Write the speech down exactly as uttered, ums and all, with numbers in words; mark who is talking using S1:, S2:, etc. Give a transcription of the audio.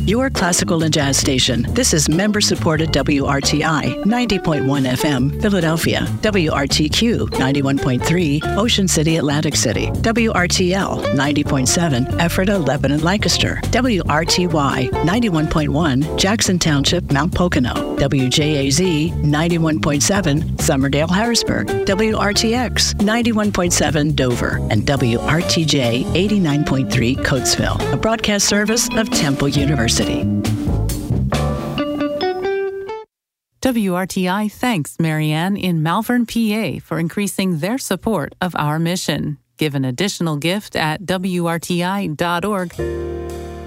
S1: your classical and jazz station. This is member-supported W R T I, ninety point one F M, Philadelphia, W R T Q, ninety-one point three, Ocean City, Atlantic City, W R T L, ninety point seven, Ephrata, Lebanon, Lancaster, W R T Y, ninety-one point one, Jackson Township, Mount Pocono, W J A Z, ninety-one point seven, Summerdale, Harrisburg, W R T X, ninety-one point seven, Dover, and W R T J, eighty-nine point three, Coatesville, a broadcast service of Temple University.
S2: W R T I thanks Marianne in Malvern, P A for increasing their support of our mission. Give an additional gift at W R T I dot org.